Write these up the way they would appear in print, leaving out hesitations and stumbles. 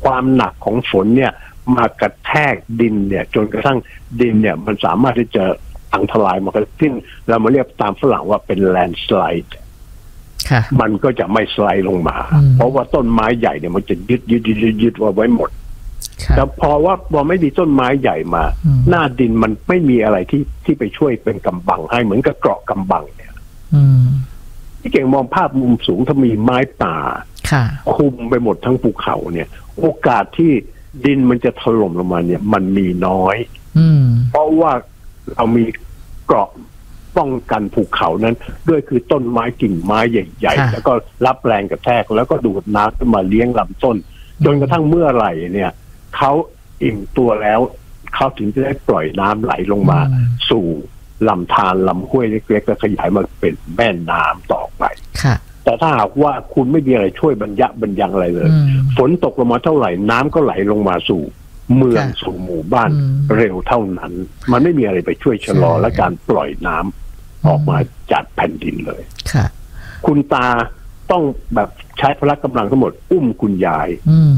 ความหนักของฝนเนี่ยมากระแทกดินเนี่ยจนกระทั่งดินเนี่ยมันสามารถที่จะพังทลายมันก็ซึ่งเรามาเรียกตามฝรั่งว่าเป็นแลนด์สไลด์มันก็จะไม่สไลด์ลงมาเพราะว่าต้นไม้ใหญ่เนี่ยมันจะยึดไว้หมดแต่พอไม่มีต้นไม้ใหญ่มาหน้าดินมันไม่มีอะไรที่ไปช่วยเป็นกำบังให้เหมือนกับเกราะกำบังเนี่ยที่เก่งมองภาพมุมสูงถ้ามีไม้ป่าคุมไปหมดทั้งภูเขาเนี่ยโอกาสที่ดินมันจะถล่มลงมาเนี่ยมันมีน้อยเพราะว่าเรามีเกราะป้องกันภูเขานั้นด้วยคือต้นไม้กิ่งไม้ใหญ่ๆแล้วก็รับแรงกระแทกแล้วก็ดูดน้ำขึ้นมาเลี้ยงลำต้นจนกระทั่งเมื่อไหร่เนี่ยเขาอิ่มตัวแล้วเขาถึงจะได้ปล่อยน้ำไหลลงมาสู่ลำธารลำห้วยเล็กๆและขยายมาเป็นแม่น้ำต่อไปแต่ถ้าหากว่าคุณไม่มีอะไรช่วยบรรยังอะไรเลยฝนตกลงมาเท่าไหร่น้ำก็ไหลลงมาสู่เมืองสู่หมู่บ้านเร็วเท่านั้นมันไม่มีอะไรไปช่วยชะลอและการปล่อยน้ำออกมาจากแผ่นดินเลยคุณตาต้องแบบใช้พละกำลังทั้งหมดอุ้มคุณยาย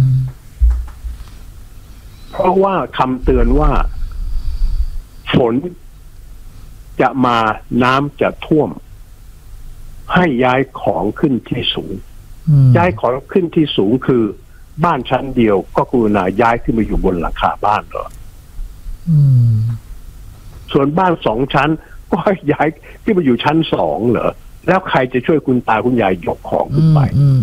เพราะว่าคำเตือนว่าฝนจะมาน้ำจะท่วมให้ย้ายของขึ้นที่สูงย้ายของขึ้นที่สูงคือบ้านชั้นเดียวก็กรุณาย้ายขึ้นมาอยู่บนหลังคาบ้านเหรอส่วนบ้าน2 ชั้นก็ย้ายขึ้นมาอยู่ชั้น2เหรอแล้วใครจะช่วยคุณตาคุณยายยกของขึ้นไป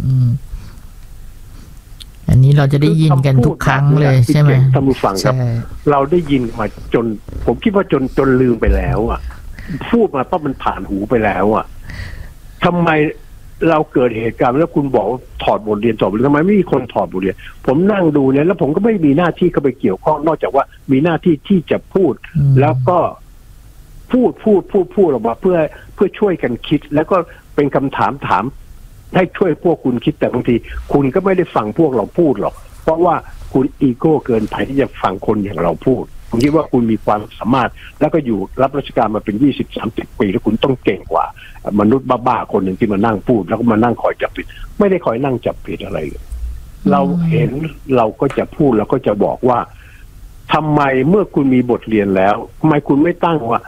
อันนี้เราจะได้ยินกันทุกครั้งเลยใช่ไหมท่านผู้ฟังครับเราได้ยินมาจนผมคิดว่าจนลืมไปแล้วอ่ะพูดมาต้องมันผ่านหูไปแล้วอ่ะทำไมเราเกิดเหตุการณ์แล้วคุณบอกถอดบทเรียนทำไมไม่มีคนถอดบทเรียนผมนั่งดูเนี่ยแล้วผมก็ไม่มีหน้าที่เข้าไปเกี่ยวข้องนอกจากว่ามีหน้าที่ที่จะพูดแล้วก็พูดออกมาเพื่อช่วยกันคิดแล้วก็เป็นคำถามให้ช่วยพวกคุณคิดแต่บางทีคุณก็ไม่ได้ฟังพวกเราพูดหรอกเพราะว่าคุณอีโก้เกินไปที่จะฟังคนอย่างเราพูดผมคิดว่าคุณมีความสามารถแล้วก็อยู่รับราชการมาเป็น 20-30 ปีแล้วคุณต้องเก่งกว่ามนุษย์บ้าๆคนหนึ่งที่มานั่งพูดแล้วก็มานั่งคอยจับผิดไม่ได้คอยนั่งจับผิดอะไรเลยเราเห็นเราก็จะพูดแล้วก็จะบอกว่าทำไมเมื่อคุณมีบทเรียนแล้วทำไมคุณไม่ตั้งว่า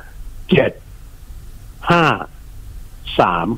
7 5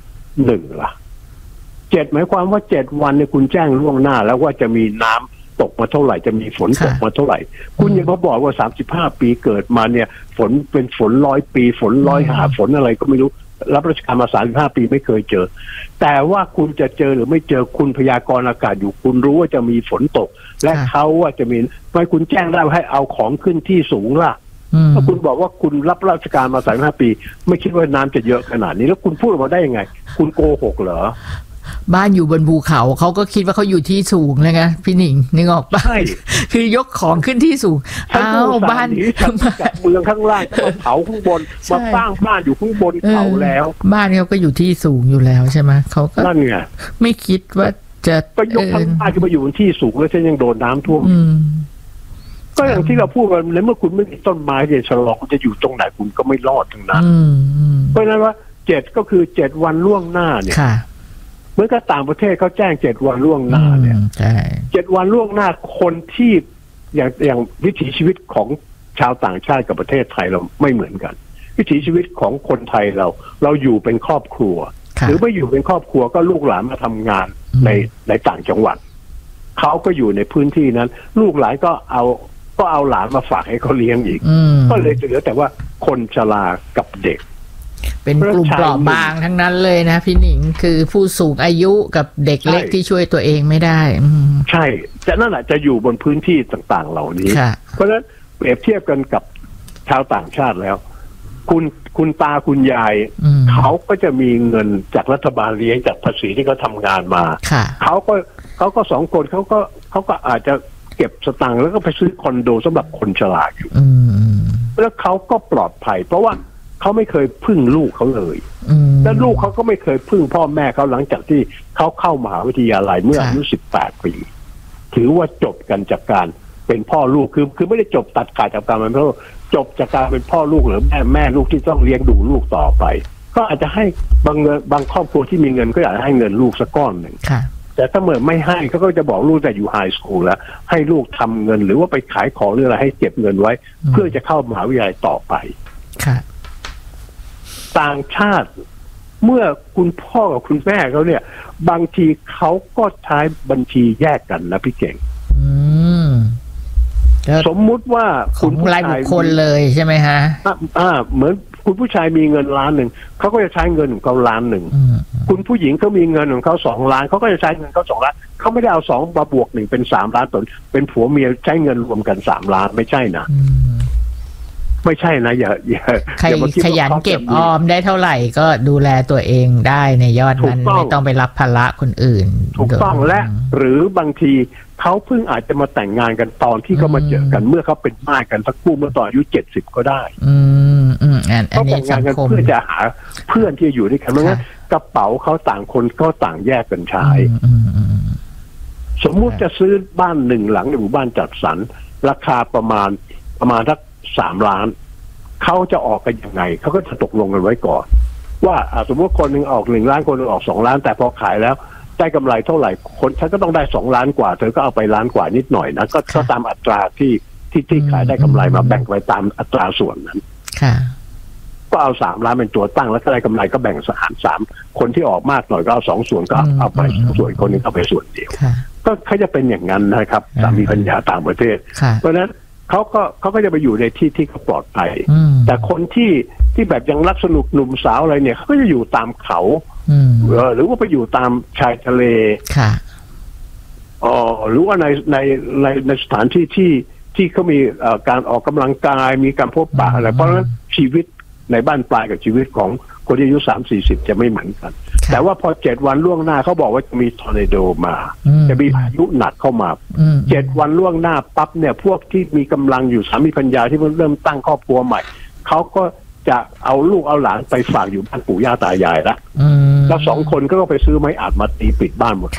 3 1ล่ะ7หมายความว่า7 วันเนี่ยคุณแจ้งล่วงหน้าแล้วว่าจะมีน้ำตกมาเท่าไหร่จะมีฝนตกมาเท่าไหร่คุณยังมาบอกว่า35 ปีเกิดมาเนี่ยฝนเป็นฝน100 ปีฝน100 หาฝนอะไรก็ไม่รู้รับราชการมา35 ปีไม่เคยเจอแต่ว่าคุณจะเจอหรือไม่เจอคุณพยากรณ์อากาศอยู่คุณรู้ว่าจะมีฝนตกและเขาว่าจะมีทำไมคุณแจ้งได้ให้เอาของขึ้นที่สูงล่ะถ้าคุณบอกว่าคุณรับราชการมา35 ปีไม่คิดว่าน้ำจะเยอะขนาดนี้แล้วคุณพูดออกมาได้ยังไงคุณโกหกเหรอบ้านอยู่บนภูเขาเขาก็คิดว่าเขาอยู่ที่สูงเลยไงพี่หนิงนึกออกป่ะคือยกของขึ้นที่สูงบ้านเมืองข้างล่างมาเผาข้างบนมาสร้างบ้านอยู่ข้างบนเขาแล้วบ้านเขาก็อยู่ที่สูงอยู่แล้วใช่ไหมเขาก็นั่นไงไม่คิดว่าจะก็ยกทั้งบ้านขึ้นมาอยู่บนที่สูงแล้วฉันยังโดนน้ำท่วมก็อย่างที่เราพูดกันแล้วเมื่อคุณไม่มีต้นไม้เนี่ยชะลอคุณจะอยู่ตรงไหนคุณก็ไม่รอดทั้งนั้นเพราะฉะนั้นว่า7ก็คือ7 วันล่วงหน้าเนี่ยเมื่อต่างประเทศเขาแจ้ง7 วันล่วงหน้าเนี่ย7 วันล่วงหน้าคนที่อย่างวิถีชีวิตของชาวต่างชาติกับประเทศไทยเราไม่เหมือนกันวิถีชีวิตของคนไทยเราอยู่เป็นครอบครัวหรือไม่อยู่เป็นครอบครัวก็ลูกหลานมาทำงานในต่างจังหวัดเขาก็อยู่ในพื้นที่นั้นลูกหลานก็เอาหลานมาฝากให้เขาเลี้ยงอีกก็เลยเหลือแต่ว่าคนชรากับเด็กเป็นกลุ่มเปราะบางทั้งนั้นเลยนะพี่หนิงคือผู้สูงอายุกับเด็กเล็กที่ช่วยตัวเองไม่ได้ใช่แต่นั่นแหละจะอยู่บนพื้นที่ต่างๆเหล่านี้เพราะฉะนั้นเปรียบเทียบกันกับชาวต่างชาติแล้วคุณตาคุณยายเขาก็จะมีเงินจากรัฐบาลเลี้ยงจากภาษีที่เขาทำงานมาเขาก็2 คนเขาก็อาจจะเก็บสตางค์แล้วก็ไปซื้อคอนโดสำหรับคนชราอยู่แล้วเขาก็ปลอดภัยเพราะว่าเขาไม่เคยพึ่งลูกเขาเลยและลูกเขาก็ไม่เคยพึ่งพ่อแม่เขาหลังจากที่เขาเข้ามหาวิทยาลัยเมื่ออายุ18 ปีถือว่าจบกันจากการเป็นพ่อลูกคือไม่ได้จบตัดขาดจากการเป็นพ่อจบจากการเป็นพ่อลูกหรือแม่ลูกที่ต้องเลี้ยงดูลูกต่อไปก็อาจจะให้บางครอบครัวที่มีเงินก็อยากให้เงินลูกสักก้อนหนึ่งแแต่ถ้าเมื่อไม่ให้เขาก็จะบอกลูกแต่อยู่ไฮสคูลแล้วให้ลูกทำเงินหรือว่าไปขายของหรืออะไรให้เก็บเงินไว้เพื่อจะเข้ามหาวิทยาลัยต่อไปต่างชาติเมื่อคุณพ่อกับคุณแม่เขาเนี่ยบางทีเขาก็ใช้บัญชีแยกกันนะพี่เก่งสมมุติว่าคุณรายบุคคลเลยใช่ไหมฮะเหมือนคุณผู้ชายมีเงิน1 ล้านเขาก็จะใช้เงินของเขา1 ล้านคุณผู้หญิงเขามีเงินของเขา2 ล้านเขาก็จะใช้เงินเขา2 ล้านเขาไม่ได้เอา2มาบวก1เป็น3 ล้านเป็นผัวเมียใช้เงินรวมกัน3 ล้านไม่ใช่นะไม่ใช่นะอย่าขยันเก็บออมได้เท่าไหร่ก็ดูแลตัวเองได้ในยอดนั้นไม่ต้องไปรับภาระคนอื่นถูกต้องและหรือบางทีเขาเพิ่งอาจจะมาแต่งงานกันตอนที่เขามาเจอกันเมื่อเขาเป็นม่ายกันสักคู่เมื่อตอนอายุ70ก็ได้เขาแต่งงานกันเพื่อจะหาเพื่อนที่อยู่ด้วยกันเพราะงั้นกระเป๋าเขาต่างคนก็ต่างแยกกันใช้สมมุติจะซื้อบ้าน1 หลังในหมู่บ้านจัดสรรราคาประมาณสัก3 ล้านเขาจะออกกันยังไงเขาก็จะตกลงกันไว้ก่อนว่าสมมติคนหนึ่งออก1 ล้านคนหนึ่งออก2 ล้านแต่พอขายแล้วได้กำไรเท่าไหร่คนฉันก็ต้องได้2 ล้านกว่าเธอก็เอาไป1 ล้านกว่านิดหน่อยนะก็ตามอัตราที่ขายได้กำไรมาแบ่งไว้ตามอัตราส่วนนั้นก็เอา3 ล้านเป็นตัวตั้งแล้วก็ได้กำไรก็แบ่งหาร3คนที่ออกมากหน่อยก็เอา2 ส่วนก็เอาไปส่วนคนนึงเอาไปส่วนเดียวก็เขาจะเป็นอย่างนั้นนะครับสามีภรรยาต่างประเทศเพราะนั้นเขาก็จะไปอยู่ในที่ที่เขาปลอดภัยแต่คนที่แบบยังรักสนุกหนุ่มสาวอะไรเนี่ยเขาก็จะอยู่ตามเขาหรือว่าไปอยู่ตามชายทะเลหรือว่าในสถานที่ที่เขามีการออกกำลังกายมีการพบปะอะไรเพราะฉะนั้นชีวิตในบ้านปลายกับชีวิตของคนที่อายุ30-40จะไม่เหมือนกันแต่ว่าพอ7 วันล่วงหน้าเขาบอกว่าจะมีทอร์นาโดมาจะมีพายุหนักเข้ามา7 วันล่วงหน้าปั๊บเนี่ยพวกที่มีกำลังอยู่สามีภรรยาที่เริ่มตั้งครอบครัวใหม่เขาก็จะเอาลูกเอาหลานไปฝากอยู่บ้านปู่ย่าตายายละแล้ว2 คนก็ไปซื้อไม้อัดมาตีปิดบ้านหมด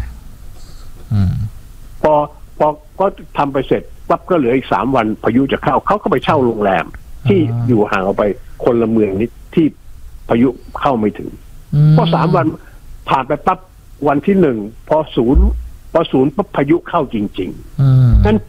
พอก็ทำไปเสร็จปั๊บก็เหลืออีก3 วันพายุจะเข้าเขาก็ไปเช่าโรงแรมที่อยู่ห่างออกไปคนละเมืองนิดที่พายุเข้าไม่ถึงพอ3 วันผ่านไปปั๊บวันที่1พอศูนย์ปั๊บพายุเข้าจริงๆนั่น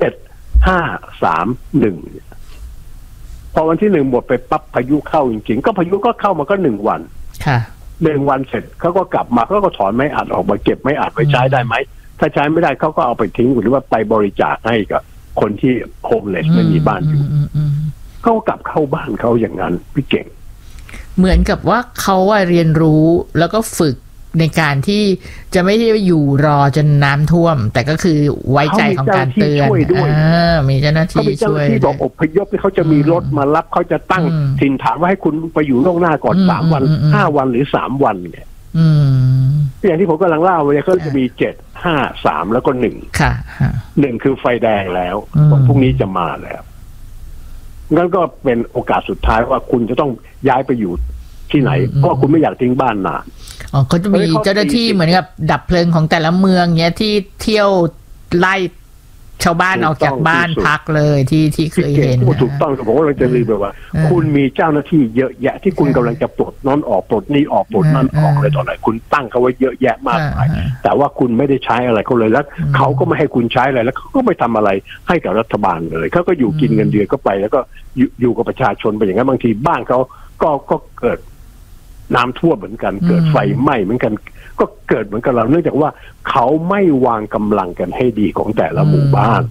7-5-3-1พอวันที่1หมดไปปั๊บพายุเข้าจริงๆก็พายุก็เข้ามาก็1 วัน1 วันเสร็จเขาก็กลับมาเขาก็ถอนไม้อัดออกมาเก็บไม้อัดไว้ใช้ได้ไหมถ้าใช้ไม่ได้เขาก็เอาไปทิ้งหรือว่าไปบริจาคให้กับคนที่โฮมเลสไม่มีบ้านอยู่เขากลับเข้าบ้านเขาอย่างนั้นพี่เก่งเหมือนกับว่าเขาเรียนรู้แล้วก็ฝึกในการที่จะไม่ได้อยู่รอจนน้ำท่วมแต่ก็คือไว้ใจของการเตือนมีเจ้าหน้าที่ช่วยที่บอกอพยพที่เขาจะมีรถมารับเขาจะตั้งถิ่นฐานว่าให้คุณไปอยู่ล่วงหน้าก่อน3 วัน5 วันหรือ3 วันเนี่ยอย่างที่ผมกำลังเล่าเนี่ยเขาจะมี7-5-3แล้วก็1คือไฟแดงแล้ววันพรุ่งนี้จะมาแล้วงั้นก็เป็นโอกาสสุดท้ายว่าคุณจะต้องย้ายไปอยู่ที่ไหนเพราะคุณไม่อยากทิ้งบ้านนานเขาจะมีเจ้าหน้าที่เหมือนกับดับเพลิงของแต่ละเมืองเนี้ยที่เที่ยวไล่ชาวบ้านออกจากบ้านพักเลยที่เคยเห็นถูกต้องผมว่าเราจะลืมไปว่าคุณมีเจ้าหน้าที่เยอะแยะที่คุณกำลังจะปลดนั่นออกปลดนี่ออกปลดนั่นออกอะไรต่ออะไรคุณตั้งเขาไว้เยอะแยะมากมายแต่ว่าคุณไม่ได้ใช้อะไรเขาเลยแล้วเขาก็ไม่ให้คุณใช้อะไรแล้วเขาก็ไม่ทำอะไรให้กับรัฐบาลเลยเขาก็อยู่กินเงินเดือนก็ไปแล้วก็อยู่กับประชาชนไปอย่างนั้นบางทีบ้านเขาก็เกิดน้ำท่วมเหมือนกันเกิดไฟไหม้เหมือนกันก็เกิดเหมือนกับเราเนื่องจากว่าเขาไม่วางกำลังกันให้ดีของแต่ละหมู่บ้าน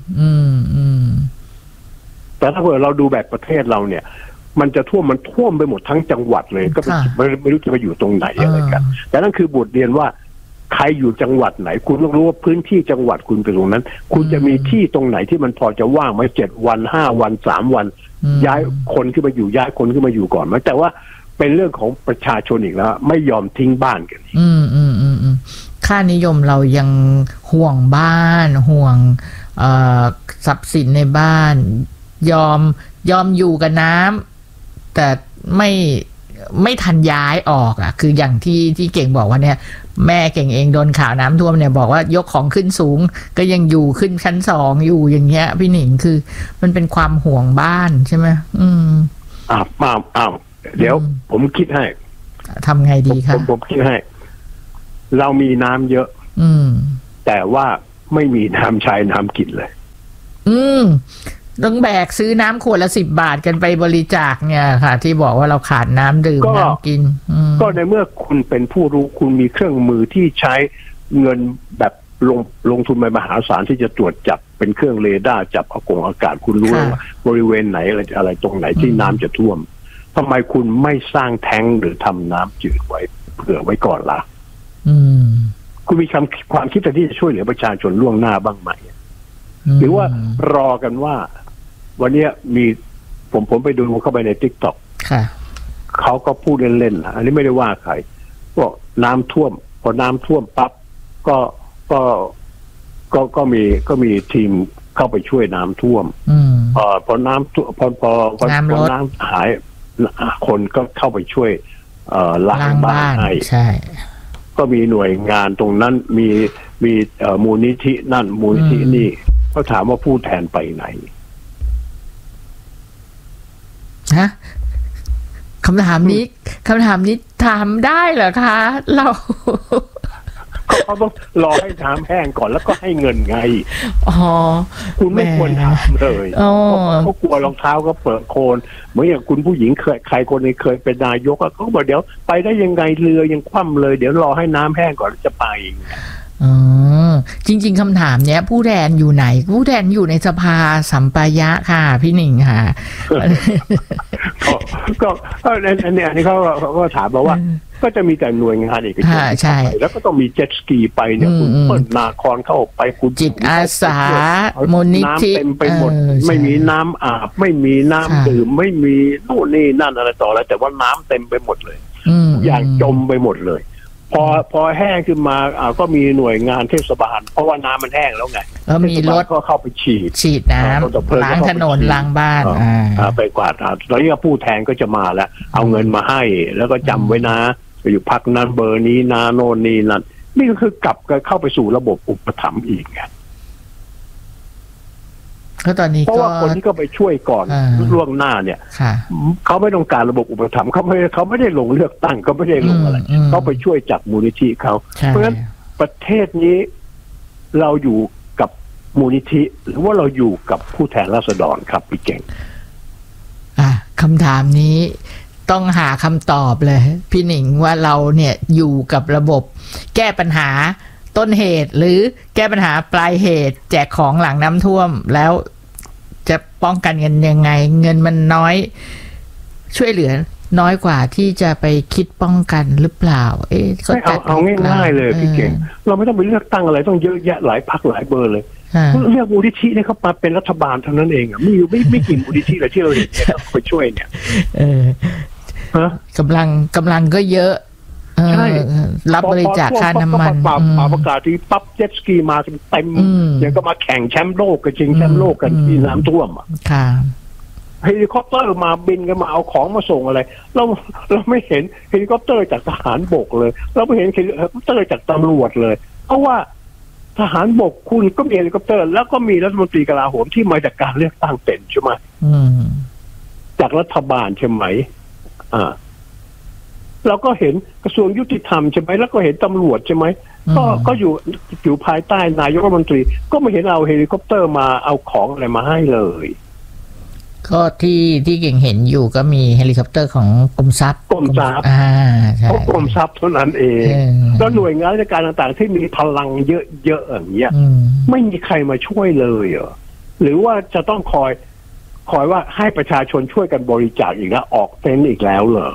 แต่ถ้าเกิดเราดูแบบประเทศเราเนี่ยมันจะท่วมไปหมดทั้งจังหวัดเลยก็ไม่รู้จะไปอยู่ตรงไหนอะไรกันแต่นั่นคือบทเรียนว่าใครอยู่จังหวัดไหนคุณต้องรู้ว่าพื้นที่จังหวัดคุณเป็นตรงนั้นคุณจะมีที่ตรงไหนที่มันพอจะว่างไหม7 วัน5 วัน3 วันย้ายคนขึ้นมาอยู่ย้ายคนขึ้นมาอยู่ก่อนไหมแต่ว่าเป็นเรื่องของประชาชนอีกแล้วไม่ยอมทิ้งบ้านกันค่านิยมเรายังห่วงบ้านห่วงทรัพย์สินในบ้านยอมอยู่กับน้ำแต่ไม่ทันย้ายออกคืออย่างที่เก่งบอกว่าเนี่ยแม่เก่งเองโดนข่าวน้ำท่วมเนี่ยบอกว่ายกของขึ้นสูงก็ยังอยู่ขึ้นชั้น2อยู่อย่างเงี้ยพี่หนิงคือมันเป็นความห่วงบ้านใช่ไหมเดี๋ยวผมคิดให้ทำไงดีคะผมคิดให้เรามีน้ำเยอะแต่ว่าไม่มีน้ำใช้น้ำกินเลยต้องแบกซื้อน้ำขวดละ10 บาทกันไปบริจาคเนี่ยค่ะที่บอกว่าเราขาดน้ำดื่มน้ำกินก็ในเมื่อคุณเป็นผู้รู้คุณมีเครื่องมือที่ใช้เงินแบบลงทุนไปมหาศาลที่จะตรวจจับเป็นเครื่องเรดาร์จับอากาศคุณรู้ว่าบริเวณไหนอะไรตรงไหนที่น้ำจะท่วมทำไมคุณไม่สร้างแท้งหรือทำน้ำจืดไว้เผื่อไว้ก่อนล่ะคุณมีความคิดที่จะช่วยเหลือประชาชนล่วงหน้าบ้างไหมหรือว่ารอกันว่าวันนี้มีผมไปดูเข้าไปใน TikTok เขาก็พูดเล่นๆอันนี้ไม่ได้ว่าใครก็น้ำท่วมพอน้ำท่วมปั๊บก็มีทีมเข้าไปช่วยน้ำท่วมพอน้ำพอน้ำหายคนก็เข้าไปช่วยล้างบ้านให้ใช่ก็มีหน่วยงานตรงนั้นมีมูลนิธินั่นมูลนิธินี่เขาถามว่าผู้แทนไปไหนฮะคำถามนี้ถามได้เหรอคะเราเขาต้องรอให้น้ำแห้งก่อนแล้วก็ให้เงินไงคุณไม่ควรถามเลยเขากลัวรองเท้าก็เปิดโคนเหมือนอย่างคุณผู้หญิงใครคนนี้เคยเป็นนายกเขาบอกเดี๋ยวไปได้ยังไงเรือยังคว่ำเลยเดี๋ยวรอให้น้ำแห้งก่อนจะไปจริงๆคำถามเนี้ยผู้แทนอยู่ไหนผู้แทนอยู่ในสภาสัมปายะค่ะพี่หนิงค่ะก็อันนี้เขาก็ถามมาว่าก็จะมีแต่หน่วยงานเอกชนใช่แล้วก็ต้องมีเจ็ตสกีไปเนี่ยคุณเปิดนาครเข้าไปคุณจิตอาสามูลนิธิน้ำเต็มไปหมดไม่มีน้ำอาบไม่มีน้ำดื่มไม่มีโน่นนี่นั่นอะไรต่ออะไรแต่ว่าน้ำเต็มไปหมดเลยอย่างจมไปหมดเลยพอแห้งขึ้นมาก็มีหน่วยงานเทศบาลเพราะว่าน้ำมันแห้งแล้วไงแล้วมีรถก็เข้าไปฉีดน้ำล้างถนนล้างบ้านไปกวาดแล้วนี่ผู้แทนก็จะมาแล้วเอาเงินมาให้แล้วก็จำไว้นะอยู่พักนั้นเบอร์นี้นาโน่นนี่นั่นนี่ก็คือกลับเข้าไปสู่ระบบอุปถัมภ์อีกไงเพราะว่าคนที่เขาไปช่วยก่อนล่วงหน้าเนี่ยเขาไม่ต้องการระบบอุปถัมภ์เขาไม่ได้ลงเลือกตั้งเขาไม่ได้ลงอะไรเขาไปช่วยจากมูลนิธิเขาเพราะฉะนั้นประเทศนี้เราอยู่กับมูลนิธิหรือว่าเราอยู่กับผู้แทนราษฎรครับพี่เก่งคำถามนี้ต้องหาคำตอบเลยพี่หนิงว่าเราเนี่ยอยู่กับระบบแก้ปัญหาต้นเหตุหรือแก้ปัญหาปลายเหตุแจกของหลังน้ำท่วมแล้วจะป้องกันกันยังไงเงินมันน้อยช่วยเหลือน้อยกว่าที่จะไปคิดป้องกันหรือเปล่าก็เอาง่ายๆเลยพี่เก่งเราไม่ต้องไปเลือกตั้งอะไรต้องเยอะแยะหลายพรรคหลายเบอร์เลยเรียกมูลนิธิเนี่ยเขามาเป็นรัฐบาลเท่านั้นเองไม่กี่มูลนิธิเลยที่เราเห็นเนี่ยไปช่วยเนี่ยกำลังก็เยอะรับบริจาคค่าน้ำมันประกาศที่ปั๊บเจ็ตสกีมาเต็มอย่างก็มาแข่งแชมป์โลกกันจริงแชมป์โลกกันที่น้ำท่วมเฮลิคอปเตอร์มาบินกันมาเอาของมาส่งอะไรเราไม่เห็นเฮลิคอปเตอร์จากทหารบกเลยเราไม่เห็นเฮลิคอปเตอร์จากตำรวจเลยเพราะว่าทหารบกคุณก็มีเฮลิคอปเตอร์แล้วก็มีรัฐมนตรีกลาโหมที่มาจากการเลือกตั้งเป็นใช่ไหมจากรัฐบาลใช่ไหมเราก็เห็นกระทรวงยุติธรรมใช่ไหมแล้วก็เห็นตำรวจใช่ไหมก็อยู่ภายใต้นายกรัฐมนตรีก็ไม่เห็นเอาเฮลิคอปเตอร์มาเอาของอะไรมาให้เลยก็ที่เก่งเห็นอยู่ก็มีเฮลิคอปเตอร์ของกรมทรัพย์เพราะกรมทรัพย์เท่านั้นเองแล้วหน่วยงานราชการต่างๆที่มีพลังเยอะๆอย่างเงี้ยไม่มีใครมาช่วยเลยเหรอหรือว่าจะต้องคอยว่าให้ประชาชนช่วยกันบริจาคอีกแล้วออกเต็นท์อีกแล้วเหรอ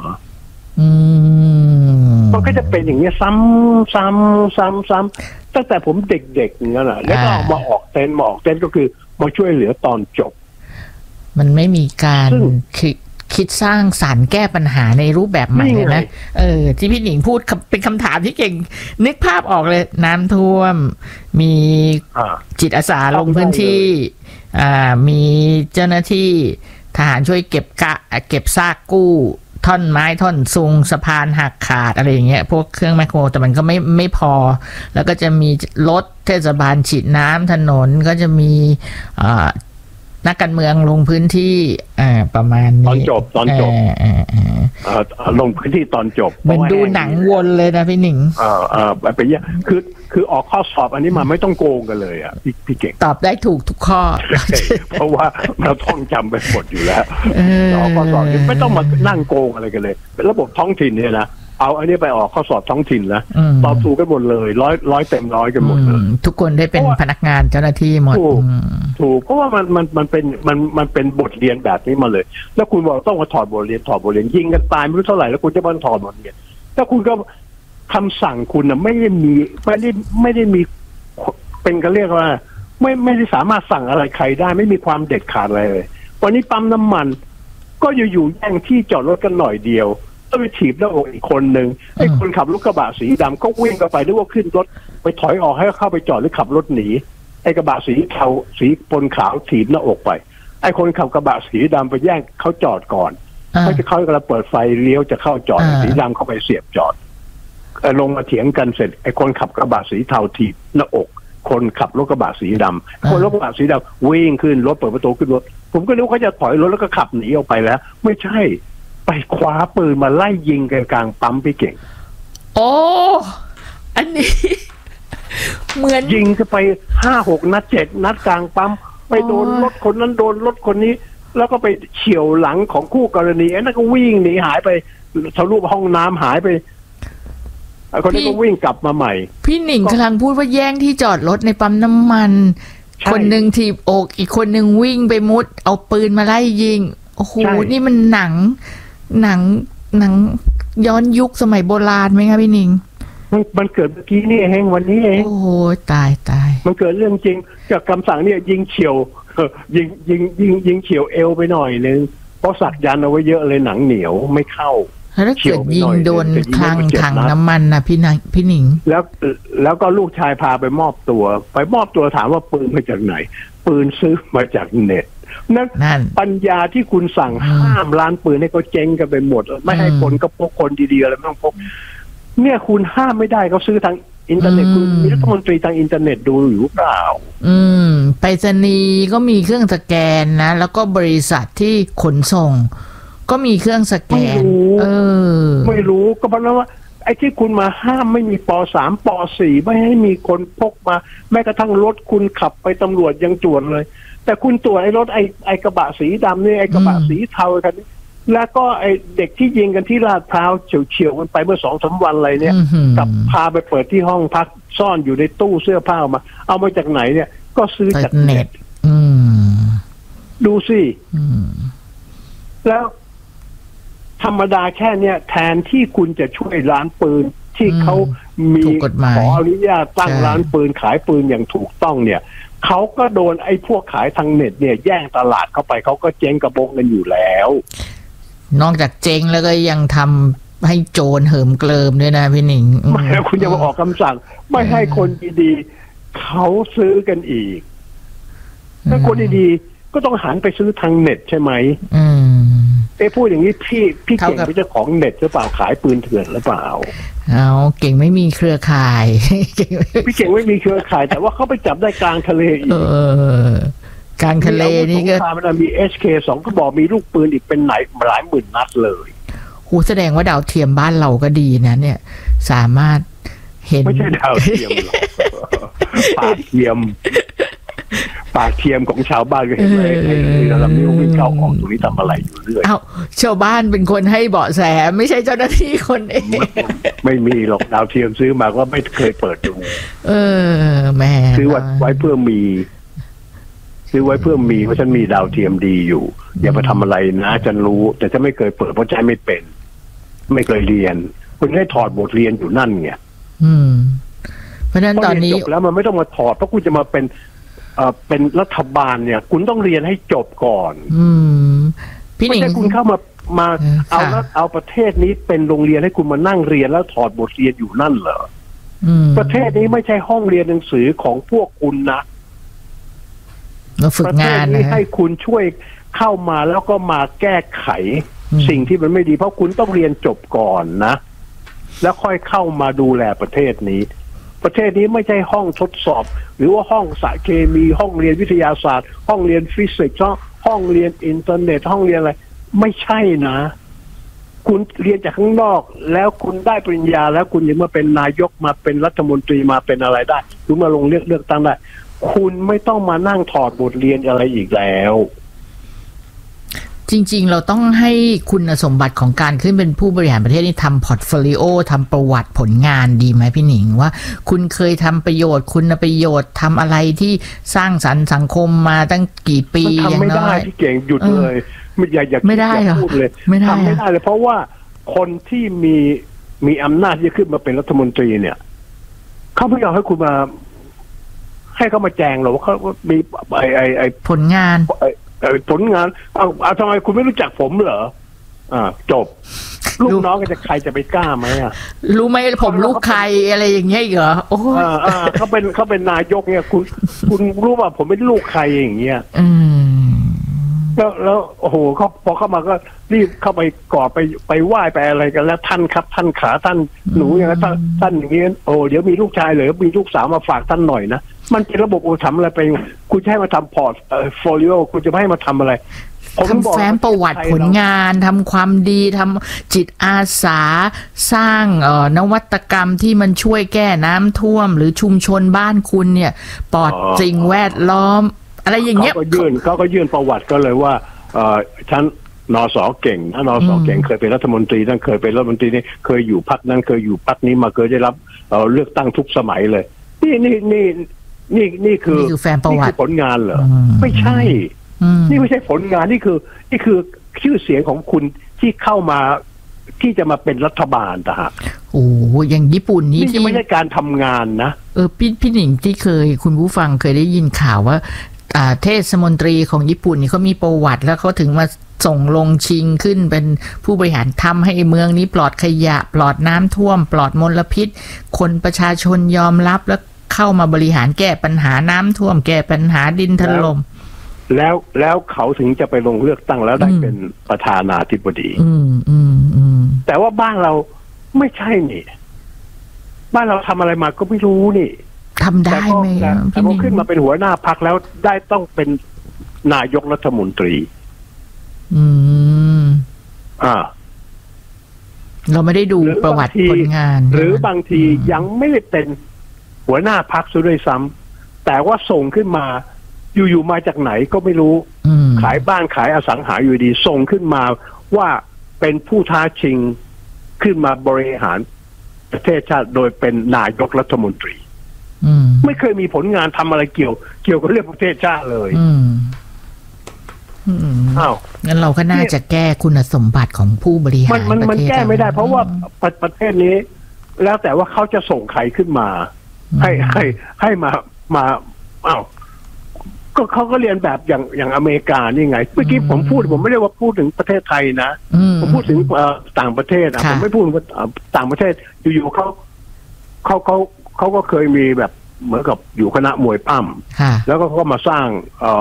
มันก็จะเป็นอย่างนี้ซ้ำตั้งแต่ผมเด็กๆอย่างนั้นแหละแล้วก็มาออกเต็นท์ก็คือมาช่วยเหลือตอนจบมันไม่มีการคิดสร้างสรรค์แก้ปัญหาในรูปแบบใหม่เลยนะที่พี่หนิงพูดเป็นคำถามที่เก่งนึกภาพออกเลยน้ำท่วมมีจิตอาสาลงพื้นที่มีเจ้าหน้าที่ทหารช่วยเก็บซากกู้ท่อนไม้ท่อนซุงสะพานหักขาดอะไรอย่างเงี้ยพวกเครื่องแมคโครแต่มันก็ไม่พอแล้วก็จะมีรถเทศบาลฉีดน้ำถนนก็จะมีนักการเมืองลงพื้นที่ประมาณนี้ตอนจบลงพื้นที่ตอนจบเหมือนดูหนังวนเลยนะพี่หนิงไปเยอะคือออกข้อสอบอันนี้มาไม่ต้องโกงกันเลยอ่ะพี่เก่งตอบได้ถูกทุกข้อเพราะว่าเราท่องจำไปหมดอยู่แล้วออกข้อสอบไม่ต้องมานั่งโกงอะไรกันเลยเป็นระบบท้องถิ่นเนี่ยนะเอาอันนี้ไปออกข้อสอบท้องถิ่นแล้วตอบถูกกันหมดเลยร้อยเต็มร้อยกันหมดเลยทุกคนได้เป็นพนักงานเจ้าหน้าที่หมดถูกเพราะว่ามันเป็นบทเรียนแบบนี้มาเลยแล้วคุณบอกต้องมาถอดบทเรียนยิงกันตายไม่รู้เท่าไหร่แล้วคุณจะมาถอดบทเรียนถ้าคุณก็คำสั่งคุณน่ะไม่ได้มีเป็นกันเรียกว่าไม่ได้สามารถสั่งอะไรใครได้ไม่มีความเด็ดขาดอะไรเลยวันนี้ปั๊มน้ำมันก็อยู่แย่งที่จอดรถกันหน่อยเดียวต้องไปถีบหน้าอกอีกคนหนึ่งไอ้คนขับรถกระบะสีดำก็วิ่งเข้าไปนึกว่าขึ้นรถไปถอยออกให้เข้าไปจอดหรือขับรถหนีไอ้กระบะสีเทาสีปนขาวถีบหน้าอกไปไอ้คนขับกระบะสีดำไปแย่งเขาจอดก่อนเขากำลังเปิดไฟเลี้ยวจะเข้าจอดสีดำเข้าไปเสียบจอดลงมาเถียงกันเสร็จไอ้คนขับกระบะสีเทาถีบหน้าอกคนขับรถกระบะสีดำคนรถกระบะสีดำวิ่งขึ้นรถเปิดประตูขึ้นรถผมก็นึกว่าเขาจะถอยรถแล้วก็ขับหนีออกไปแล้วไม่ใช่ไปคว้าปืนมาไล่ยิงกันกลางปั๊มพี่เก่งโอ้อันนี้เหมือนยิงจะไป5-6 นัด7 นัดกลางปั๊มไปโดนรถคนนั้นโดนรถคนนี้แล้วก็ไปเฉี่ยวหลังของคู่กรณีไอ้นั่นก็วิ่งหนีหายไปทะลุห้องน้ำหายไปคนนี้ก็วิ่งกลับมาใหม่พี่หนิงกำลังพูดว่าแย่งที่จอดรถในปั๊มน้ำมันคนหนึ่งถีบอกอีกคนหนึ่งวิ่งไปมุดเอาปืนมาไล่ยิงโอ้โหนี่มันหนังย้อนยุคสมัยโบราณไหมคะพี่หนิงมันเกิดเมื่อกี้นี่เองวันนี้เองโอ้โหตายมันเกิดเรื่องจริงจากคำสั่งเนี่ยยิงเฉียวยิงเฉียวเอวไปหน่อยนึงเพราะสักยันเอาไว้เยอะเลยหนังเหนียวไม่เข้าแล้วเกิดยิงโดนคลังถังน้ำมันนะพี่หนิงแล้วก็ลูกชายพาไปมอบตัวถามว่าปืนมาจากไหนปืนซื้อมาจากเน็ตนั่นปัญญาที่คุณสั่งห้ามร้านปืนให้เขาเจ๊งกันไปหมดไม่ให้คนก็พกคนดีๆอะไรไม่ต้องพกเนี่ยคุณห้ามไม่ได้เขาซื้อทางอินเทอร์เน็ตคุณมีรัฐมนตรีทางอินเทอร์เน็ตดูอยู่เปล่าไปรษณีย์ก็มีเครื่องสแกนนะแล้วก็บริษัทที่ขนส่งก็มีเครื่องสแกนไม่รู้ก็เพราะว่าไอ้ที่คุณมาห้ามไม่มีป.3 ป.4 ไม่ให้มีคนพกมาแม้กระทั่งรถคุณขับไปตำรวจยังตรวจเลยแต่คุณตรวจไอ้รถไอ้กระบะสีดำนี่ไอ้กระบะสีเทาคันนี้แล้วก็ไอ้เด็กที่ยิงกันที่ลาดพร้าวเฉียวๆกันไปเมื่อ 2-3 วันอะไรเนี่ยกับพาไปเปิดที่ห้องพักซ่อนอยู่ในตู้เสื้อผ้าเอามาจากไหนเนี่ยก็ซื้อจากเน็ตดูสิแล้วธรรมดาแค่เนี้ยแทนที่คุณจะช่วยร้านปืนที่เขามีขออนุญาตตั้งร้านปืนขายปืนอย่างถูกต้องเนี่ยเขาก็โดนไอ้พวกขายทางเน็ตเนี่ยแย่งตลาดเข้าไปเขาก็เจ๊งกระบงกันอยู่แล้วนอกจากเจ๊งแล้วก็ยังทำให้โจรเหิมเกลิมด้วยนะพี่หนิงไม่คุณจะมาออกคำสั่งไม่ให้คนดีๆเขาซื้อกันอีกถ้าคนดีๆก็ต้องหันไปซื้อทางเน็ตใช่ไหมพูดอย่างนี้พี่เก่งเป็นเจ้าของเน็ตหรือเปล่าขายปืนเถื่อนหรือเปล่าเก่งไม่มีเครือข่ายพี่เก่งไม่มีเครือข่ายแต่ว่าเขาไปจับได้กลางทะเลอีกกลางทะเลนี่ก็มันมี HK2 ก็บอกมีลูกปืนอีกเป็นหลายหมื่นนัดเลยโหแสดงว่าดาวเทียมบ้านเราก็ดีนะเนี่ยสามารถเห็นไม่ใช่ดาวเทียมหรอกปากเทียมของชาวบ้านก็เห็นเลยเราไม่รู้วิ่งเข้าออกตรงนี้ทำอะไรอยู่เรื่อยชาวบ้านเป็นคนให้เบาะแสไม่ใช่เจ้าหน้าที่คนเองไม่มีหรอกดาวเทียมซื้อมาก็ไม่เคยเปิดดูแม่ซื้อไว้เพื่อมีเพราะฉันมีดาวเทียมดีอยู่อย่าไปทำอะไรนะฉันรู้แต่ฉันไม่เคยเปิดเพราะใช้ไม่เป็นไม่เคยเรียนคุณให้ถอดบทเรียนอยู่นั่นไงเพราะฉะนั้นตอนนี้จบแล้วมันไม่ต้องมาถอดเพราะคุณจะมาเป็นรัฐบาลเนี่ยคุณต้องเรียนให้จบก่อนพี่หนิงคุณเข้ามาเอาประเทศนี้เป็นโรงเรียนให้คุณมานั่งเรียนแล้วถอดบทเรียนอยู่นั่นเหรอประเทศนี้ไม่ใช่ห้องเรียนหนังสือของพวกคุณนะประเทศนี้ให้คุณช่วยเข้ามาแล้วก็มาแก้ไขสิ่งที่มันไม่ดีเพราะคุณต้องเรียนจบก่อนนะแล้วค่อยเข้ามาดูแลประเทศนี้ประเทศนี้ไม่ใช่ห้องทดสอบหรือว่าห้องสารเคมีห้องเรียนวิทยาศาสตร์ห้องเรียนฟิสิกส์ห้องเรียนอินเทอร์เน็ตห้องเรียนอะไรไม่ใช่นะคุณเรียนจากข้างนอกแล้วคุณได้ปริญญาแล้วคุณยังมาเป็นนายกมาเป็นรัฐมนตรีมาเป็นอะไรได้คุณมาลงเลือกตั้งได้คุณไม่ต้องมานั่งถอดบทเรียนอะไรอีกแล้วจริงๆเราต้องให้คุณสมบัติของการขึ้นเป็นผู้บริหารประเทศนี่ทำพอร์ตโฟลิโอทำประวัติผลงานดีไหมพี่หนิงว่าคุณเคยทำประโยชน์คุณประโยชน์ทำอะไรที่สร้างสรรค์สังคมมาตั้งกี่ปีทำไม่ได้พี่เก่งหยุดเลยอย่าไม่ได้พูดเลยทำไม่ได้เลยเพราะว่าคนที่มีอำนาจที่จะขึ้นมาเป็นรัฐมนตรีเนี่ยเขาไม่ยอมให้คุณมาให้เขามาแจงหรอกว่าเขามีผลงานผลงานเอาทำไมคุณไม่รู้จักผมเหรอจบลูกน้องกันจะใครจะไปกล้าไหมรู้ไหมผมลูกใครอะไรอย่างเงี้ยเหรอโอ้เขาเป็นนายกเนี่ยคุณรู้ว่าผมเป็นลูกใครอย่างเงี้ยแล้วโอ้โหเขาพอเข้ามาก็รีบเข้าไปกอดไปไหว้ไปอะไรกันแล้วท่านครับท่านขาท่านหนูอย่างนั้นท่านอย่างนี้โอ้เดี๋ยวมีลูกชายหรือมีลูกสาวมาฝากท่านหน่อยนะมันเป็นระบบอุปถัมภ์อะไรไปคุณจะให้มาทำพอร์ตโฟลิโอคุณจะไม่ให้มาทำอะไรทำแฟ้มประวัติผลงานทำความดีทำจิตอาสาสร้างนวัตกรรมที่มันช่วยแก้น้ำท่วมหรือชุมชนบ้านคุณเนี่ยปลอดสิ่งแวดล้อมอะไรอย่างเงี้ยเขาก็ยื่นประวัติก็เลยว่าฉันนส.เก่งถ้านส.เก่งเคยเป็นรัฐมนตรีนั่นเคยเป็นรัฐมนตรีนี่เคยอยู่พรรคนั้นเคยอยู่พรรคนี้มาเคยได้รับเลือกตั้งทุกสมัยเลยนี่คือแฟ้มประวัติผลงานเหรอไม่ใช่นี่ไม่ใช่ผลงานนี่คือชื่อเสียงของคุณที่เข้ามาที่จะมาเป็นรัฐบาลต่างโอ้อย่างญี่ปุ่นนี่ที่ไม่ใช่การทำงานนะพี่หนิงที่เคยคุณผู้ฟังเคยได้ยินข่าวว่าเทศมนตรีของญี่ปุ่นนี่เขามีประวัติแล้วเขาถึงมาส่งลงชิงขึ้นเป็นผู้บริหารทำให้เมืองนี้ปลอดขยะปลอดน้ำท่วมปลอดมลพิษคนประชาชนยอมรับแล้วเข้ามาบริหารแก้ปัญหาน้ำท่วมแก้ปัญหาดินถล่มแล้วเขาถึงจะไปลงเลือกตั้งแล้วได้เป็นประธานาธิบดีแต่ว่าบ้านเราไม่ใช่นี่บ้านเราทำอะไรมาก็ไม่รู้นี่ทำได้ไหมแต่พอขึ้นมาเป็นหัวหน้าพรรคแล้วได้ต้องเป็นนายกรัฐมนตรีเราไม่ได้ดูประวัติผลงานหรือบางทียังไม่ได้เป็นหัวหน้าพรรคซะด้วยซ้ำแต่ว่าส่งขึ้นมาอยู่ๆมาจากไหนก็ไม่รู้ขายบ้านขายอสังหาอยู่ดีส่งขึ้นมาว่าเป็นผู้ท้าชิงขึ้นมาบริหารประเทศชาติโดยเป็นนายกรัฐมนตรีไม่เคยมีผลงานทำอะไรเกี่ยวกับเรื่องประเทศชาติเลยงั้นเราก็น่าจะแก้คุณสมบัติของผู้บริหารมันแก้ไม่ได้เพราะว่าประเทศนี้แล้วแต่ว่าเขาจะส่งใครขึ้นมาให้มาก็เขาก็เรียนแบบอย่างอเมริกานี่ไงเมื่อกี้ผมไม่ได้ว่าพูดถึงประเทศไทยนะผมพูดถึงต่างประเทศผมไม่พูดว่าต่างประเทศอยู่ๆเขาก็เคยมีแบบเหมือนกับอยู่คณะมวยปั้มแล้วก็เขามาสร้าง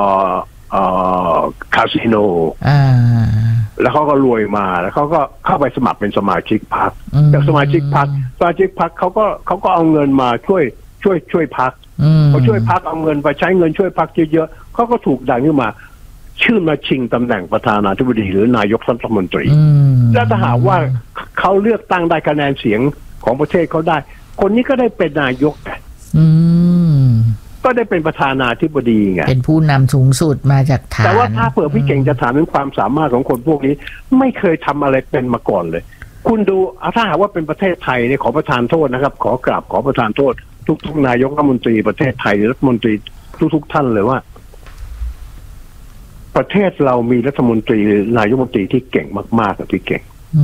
คาสิโนแล้วเขาก็รวยมาแล้วเขาก็เข้าไปสมัครเป็นสมาชิกพรรคจากสมาชิกพรรคเขาก็เอาเงินมาช่วยพรรคเขาช่วยพรรคเอาเงินไปใช้เงินช่วยพรรคเยอะๆเขาก็ถูกดันขึ้นมาชื่อมาชิงตำแหน่งประธานาธิบดีหรือนายกรัฐมนตรีแล้วถ้าหากว่าเขาเลือกตั้งได้คะแนนเสียงของประเทศเขาได้คนนี้ก็ได้เป็นนายกก็ได้เป็นประธานาธิบดีไงเป็นผู้นำสูงสุดมาจากฐานแต่ว่าถ้าเปิดพี่เก่งจะถามถึงความสามารถของคนพวกนี้ไม่เคยทำอะไรเป็นมาก่อนเลยคุณดูถ้าหากว่าเป็นประเทศไทยเนี่ยขอประทานโทษนะครับขอประทานโทษทุกนายกรัฐมนตรีประเทศไทยรัฐมนตรีทุกท่านเลยว่าประเทศเรามีรัฐมนตรีนายกรัฐมนตรีที่เก่งมากๆที่เก่ง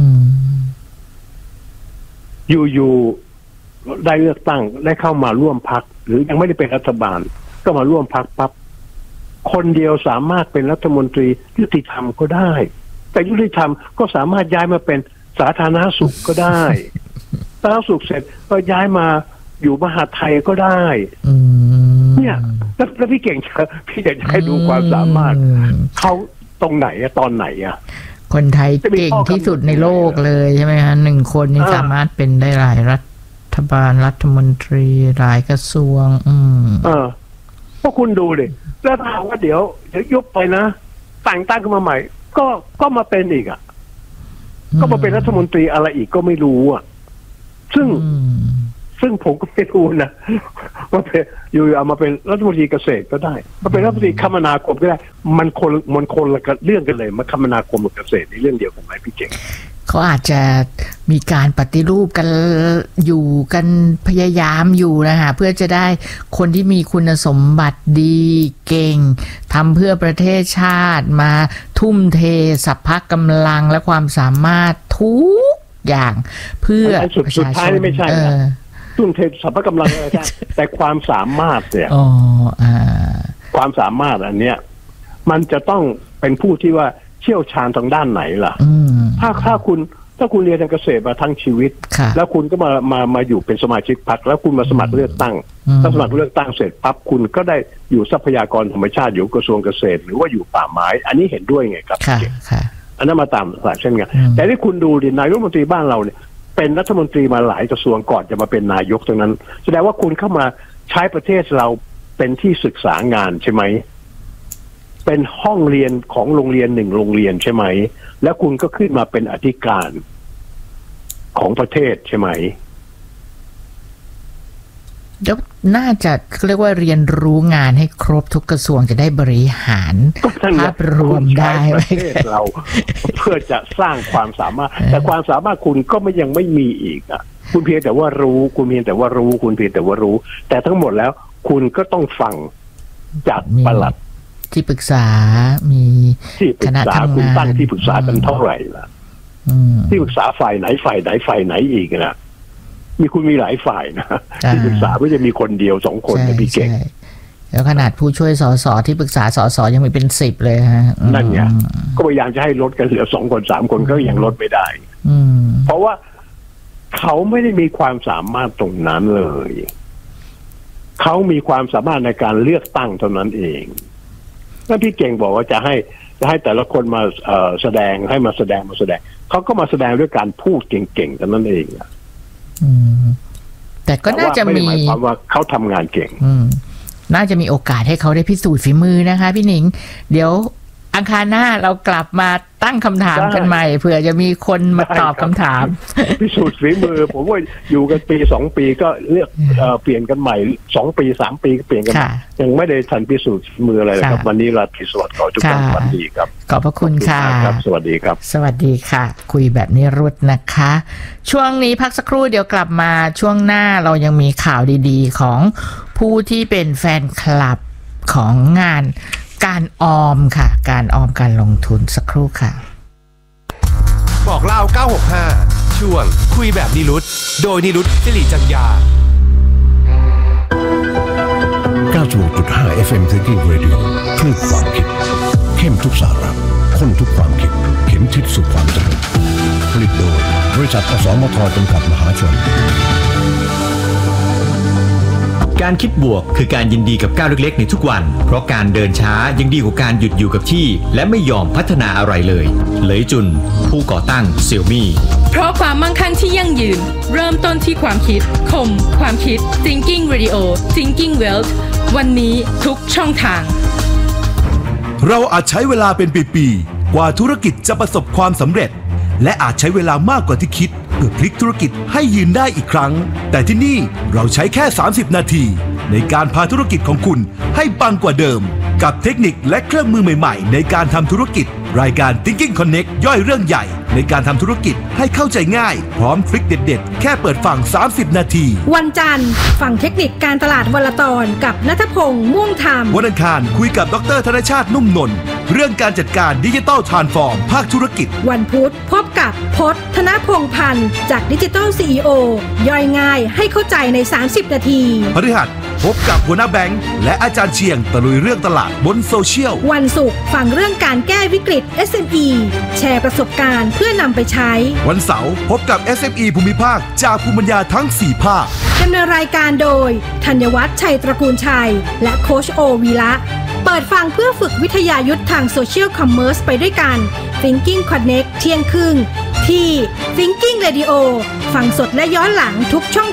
อยู่ได้เลือกตั้งได้เข้ามาร่วมพรรคหรือยังไม่ได้เป็นรัฐบาลก็มาร่วมพรรคปั๊บคนเดียวสามารถเป็นรัฐมนตรียุติธรรมก็ได้แต่ยุติธรรมก็สามารถย้ายมาเป็นสาธารณสุขก็ได้สาธารณสุขเสร็จก็ย้ายมาอยู่มหาดไทยก็ได้เนี่ยแล้วพี่เก่งพี่อยากจะให้ดูความสามารถเขาตรงไหนตอนไหนคนไทยเก่งที่สุดในโลกเลยใช่ไหมฮะ1 คนนี่สามารถเป็นได้หลายรัฐบาลรัฐมนตรีหลายกระทรวงเพราะคุณดูดิแล้วถ้าว่าเดี๋ยวยุบไปนะแต่งตั้งขึ้นมาใหม่ก็มาเป็นอีกก็มาเป็นรัฐมนตรีอะไรอีกก็ไม่รู้ซึ่งผมก็ไม่รู้นะว่าอยู่เอามาเป็นรัฐมนตรีเกษตรก็ได้มาเป็นรัฐมนตรีคมนาคมก็ได้มันคนละเรื่องกันเลยมาคมนาคมกับเกษตรในเรื่องเดียวกันไหมพี่เก่งเขาอาจจะมีการปฏิรูปกันอยู่กันพยายามอยู่นะคะเพื่อจะได้คนที่มีคุณสมบัติดีเก่งทำเพื่อประเทศชาติมาทุ่มเทสรรพกำลังและความสามารถทุกอย่างเพื่อสุดท้ายไม่ใช่ทุ่มเทสรรพกำลังอะไรใช่แต่ความสามารถเนี่ยความสามารถอันเนี้ยมันจะต้องเป็นผู้ที่ว่าเชี่ยวชาญทางด้านไหนล่ะถ้าคุณเรียนทางเกษตรมาทั้งชีวิตแล้วคุณก็มาอยู่เป็นสมาชิกพรรคแล้วคุณมาสมัครเลือกตั้งถ้าสมัครเลือกตั้งเสร็จปั๊บคุณก็ได้อยู่ทรัพยากรธรรมชาติอยู่กระทรวงเกษตรหรือว่าอยู่ป่าไม้อันนี้เห็นด้วยไงครับอันนั้นมาตามหลักเช่นกันแต่ที่คุณดูดินายกรัฐมนตรีบ้านเราเนี่ยเป็นรัฐมนตรีมาหลายกระทรวงก่อนจะมาเป็นนายกตรงนั้นแสดงว่าคุณเข้ามาใช้ประเทศเราเป็นที่ศึกษางานใช่ไหมเป็นห้องเรียนของโรงเรียนหนึ่งโรงเรียนใช่ไหมแล้วคุณก็ขึ้นมาเป็นอธิการของประเทศใช่ไหมแล้วน่าจะเรียกว่าเรียนรู้งานให้ครบทุกกระทรวงจะได้บริหารภาพรวมได้ประเทศเราเพื่อจะสร้างความสามารถแต่ความสามารถคุณก็ยังไม่มีอีกคุณเพียงแต่ว่ารู้คุณเพียงแต่ว่ารู้แต่ทั้งหมดแล้วคุณก็ต้องฟังจากปลัดที่ปรึกษามีคณะทำงานคุณตั้งที่ปรึกษากันเท่าไหร่ล่ะที่ปรึกษาฝ่ายไหนอีกนะคุณมีหลายฝ่ายนะที่ปรึกษาไม่จะมีคนเดียว2 คนนะพี่เก่งแล้วขนาดผู้ช่วยสสที่ปรึกษาสสยังมีเป็น10เลยฮะนั่นไงก็พยายามจะให้ลดกันเหลือ2 คน3 คนก็ยังลดไม่ได้เพราะว่าเขาไม่ได้มีความสามารถตรงนั้นเลยเขามีความสามารถในการเลือกตั้งเท่านั้นเองถ้าพี่เก่งบอกว่าจะให้แต่ละคนมาแสดงให้มาแสดงเขาก็มาแสดงด้วยการพูดเก่งๆเท่านั้นเองแต่ก็น่าจะมีหมายความว่าเขาทำงานเก่งน่าจะมีโอกาสให้เขาได้พิสูจน์ฝีมือนะคะพี่หนิงเดี๋ยวอังคารหน้าเรากลับมาตั้งคำถามกันใหม่เผื่อจะมีคนมาตอบคำถามพิสูจน์ฝีมือผมว่าอยู่กันปี2 ปีก็เลือกเปลี่ยนกันใหม่2 ปี3 ปีก็เปลี่ยนกันยังไม่ได้ทันพิสูจน์ฝีมืออะไรเลยครับวันนี้ราตรีสวัสดิ์ขอทุกท่านสวัสดีครับขอบพระคุณค่ะสวัสดีครับสวัสดีค่ะคุยแบบนี้รุดนะคะช่วงนี้พักสักครู่เดี๋ยวกลับมาช่วงหน้าเรายังมีข่าวดีๆของผู้ที่เป็นแฟนคลับของงานการออมค่ะการออมการลงทุนสักครู่ค่ะบอกเล่า965ช่วงคุยแบบนิรุตโดยนิรุตสิริจัญญา 96.5 FM Thinking Radio คลื่นความคิดเข้มทุกสาระข้นทุกความคิดเข็มทิศสู่ความสำเร็จผลิตโดยบริษัทอสมทจำกัดมหาชนการคิดบวกคือการยินดีกับก้าวเล็กๆในทุกวันเพราะการเดินช้ายังดีกว่าการหยุดอยู่กับที่และไม่ยอมพัฒนาอะไรเลยเหลยจุนผู้ก่อตั้ง Xiaomi เพราะความมั่งคั่งที่ยั่งยืนเริ่มต้นที่ความคิดคมความคิด Thinking Radio Thinking Wealth วันนี้ทุกช่องทางเราอาจใช้เวลาเป็นปีๆกว่าธุรกิจจะประสบความสำเร็จและอาจใช้เวลามากกว่าที่คิดเพื่อพลิกธุรกิจให้ยืนได้อีกครั้งแต่ที่นี่เราใช้แค่30 นาทีในการพาธุรกิจของคุณให้ปังกว่าเดิมกับเทคนิคและเครื่องมือใหม่ๆในการทำธุรกิจรายการ Thinking Connect ย่อยเรื่องใหญ่ในการทำธุรกิจให้เข้าใจง่ายพร้อมทริคเด็ดๆแค่เปิดฟัง30 นาทีวันจันทร์ฟังเทคนิคการตลาดวันละตอนกับณัฐพงษ์ม่วงธรรมวันอังคารคุยกับดร.ธนชาตินุ่มนนท์เรื่องการจัดการดิจิทัลทรานส์ฟอร์มภาคธุรกิจวันพุธพบกับพจน์ ธนพงษ์พันธ์จากดิจิทัล CEO ย่อยง่ายให้เข้าใจใน30 นาทีพฤหัสพบกับหัวหน้าแบงค์และอาจารย์เชียงตะลุยเรื่องตลาดบนโซเชียลวันศุกร์ฟังเรื่องการแก้วิกฤต SME แชร์ประสบการณ์เพื่อนำไปใช้วันเสาร์พบกับ SME ภูมิภาคจากภูมิปัญญาทั้ง4ภาคดำเนินรายการโดยธัญวัฒน์ชัยตระกูลชัยและโค้ชโอวีระเปิดฟังเพื่อฝึกวิทยายุทธทางโซเชียลคอมเมอร์สไปด้วยกัน Thinking Connect เที่ยงครึ่งที่ Thinking Radio ฟังสดและย้อนหลังทุกช่อง